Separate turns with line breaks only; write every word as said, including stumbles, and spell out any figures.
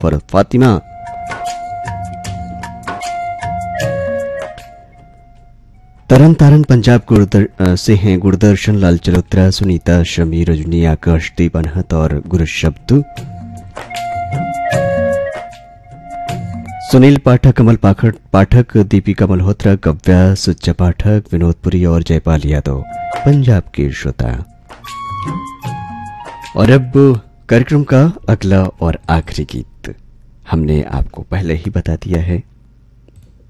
For Fatima. तरन तारन पंजाब गुरदर से हैं गुरदर्शन, लाल चलोत्रा, सुनीता, शमी, रजनी, आकाश, दीप अनहत और गुरुशब्द। सुनील पाठक, कमल पाठक पाठक दीपिका मल्होत्रा, कव्या, सुच्चा पाठक, विनोदपुरी और जयपाल यादव पंजाब के श्रोता। और अब कार्यक्रम का अगला और आखिरी गीत हमने आपको पहले ही बता दिया है।